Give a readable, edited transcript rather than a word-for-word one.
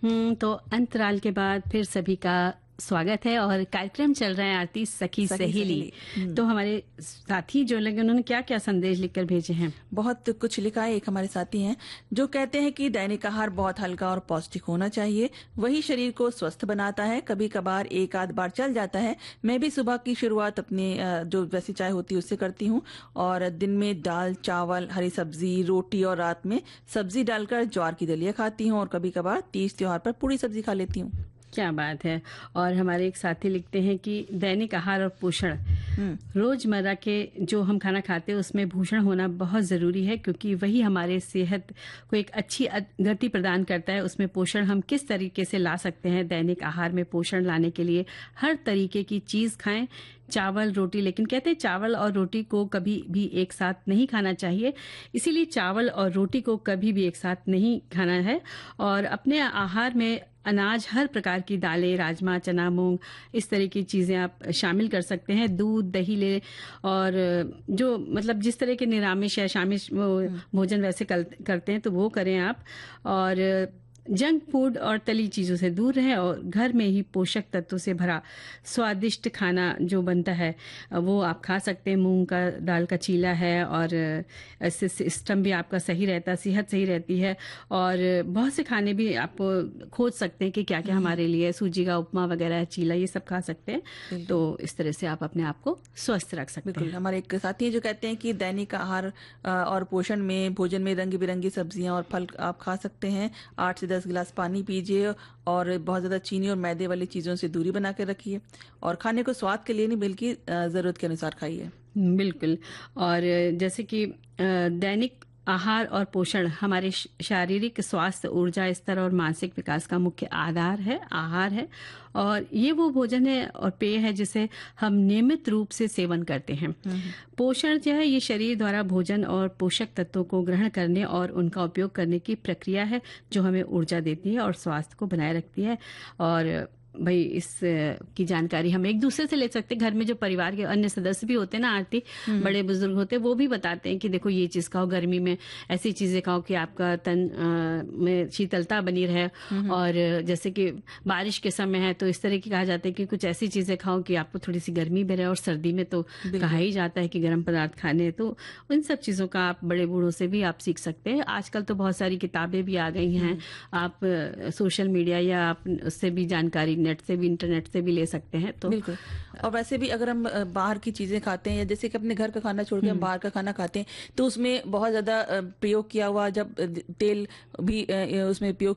तो अंतराल के बाद फिर सभी का स्वागत है और कार्यक्रम चल रहा है आरती सखी सहेली। तो हमारे साथी जो लगे उन्होंने क्या क्या संदेश लिखकर भेजे हैं? बहुत कुछ लिखा है। एक हमारे साथी हैं जो कहते हैं कि दैनिक आहार बहुत हल्का और पौष्टिक होना चाहिए, वही शरीर को स्वस्थ बनाता है। कभी कभार एक आध बार चल जाता है। मैं भी सुबह की शुरुआत अपने जो वैसी चाय होती है उससे करती हूँ, और दिन में दाल चावल हरी सब्जी रोटी और रात में सब्जी डालकर ज्वार की दलिया खाती हूँ, और कभी कभार तीज त्योहार पर पूरी सब्जी खा लेती हूँ। क्या बात है। और हमारे एक साथी लिखते हैं कि दैनिक आहार और पोषण, रोजमर्रा के जो हम खाना खाते हैं उसमें पोषण होना बहुत जरूरी है, क्योंकि वही हमारे सेहत को एक अच्छी गति प्रदान करता है। उसमें पोषण हम किस तरीके से ला सकते हैं? दैनिक आहार में पोषण लाने के लिए हर तरीके की चीज खाएं, चावल रोटी, लेकिन कहते हैं चावल और रोटी को कभी भी एक साथ नहीं खाना चाहिए, इसीलिए चावल और रोटी को कभी भी एक साथ नहीं खाना है। और अपने आहार में अनाज, हर प्रकार की दालें, राजमा, चना, मूंग, इस तरह की चीजें आप शामिल कर सकते हैं। दूध दही ले, और जो मतलब जिस तरह के निरामिष या शामिश भोजन वैसे करते हैं तो वो करें आप। और जंक फूड और तली चीजों से दूर रहें, और घर में ही पोषक तत्वों से भरा स्वादिष्ट खाना जो बनता है वो आप खा सकते हैं। मूंग का दाल का चीला है, और इससे सिस्टम भी आपका सही रहता है, सेहत सही रहती है। और बहुत से खाने भी आप खोज सकते हैं कि क्या क्या हमारे लिए, सूजी का उपमा वगैरह, चीला, ये सब खा सकते हैं। तो इस तरह से आप अपने आप को स्वस्थ रख सकते हैं। बिल्कुल। हमारे एक साथी जो कहते हैं कि दैनिक आहार और पोषण में भोजन में रंग बिरंगी सब्जियां और फल आप खा सकते हैं। 8 से 10 गिलास पानी पीजिए, और बहुत ज्यादा चीनी और मैदे वाली चीजों से दूरी बना के रखिए, और खाने को स्वाद के लिए नहीं बल्कि जरूरत के अनुसार खाइए। बिल्कुल। और जैसे कि दैनिक आहार और पोषण हमारे शारीरिक स्वास्थ्य, ऊर्जा स्तर और मानसिक विकास का मुख्य आधार है, आहार है। और ये वो भोजन है और पेय है जिसे हम नियमित रूप से सेवन करते हैं। पोषण जो है ये शरीर द्वारा भोजन और पोषक तत्वों को ग्रहण करने और उनका उपयोग करने की प्रक्रिया है, जो हमें ऊर्जा देती है और स्वास्थ्य को बनाए रखती है। और भाई इस की जानकारी हम एक दूसरे से ले सकते हैं। घर में जो परिवार के अन्य सदस्य भी होते हैं ना आरती, बड़े बुजुर्ग होते हैं, वो भी बताते हैं कि देखो ये चीज खाओ, गर्मी में ऐसी चीजें खाओ कि आपका तन में शीतलता बनी रहे। और जैसे कि बारिश के समय है तो इस तरह की कहा जाता है कि कुछ ऐसी चीजें खाओ कि आपको थोड़ी सी गर्मी भी रहे, और सर्दी में तो कहा ही जाता है कि गर्म पदार्थ खाने। तो उन सब चीजों का आप बड़े बूढ़ों से भी आप सीख सकते हैं। आजकल तो बहुत सारी किताबें भी आ गई हैं, आप सोशल मीडिया या आप उससे भी जानकारी नेट से भी, इंटरनेट से भी ले सकते हैं। तो बिल्कुल। और वैसे भी अगर हम बाहर की चीजें खाते हैं, या जैसे कि अपने घर का खाना छोड़ के हम बाहर का खाना खाते हैं, तो उसमें बहुत ज्यादा प्रयोग किया हुआ जब तेल भी उसमें उपयोग